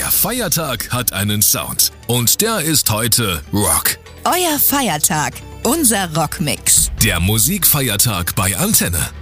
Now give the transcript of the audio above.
Jeder Feiertag hat einen Sound. Und der ist heute Rock. Euer Feiertag, unser Rockmix. Der Musikfeiertag bei Antenne.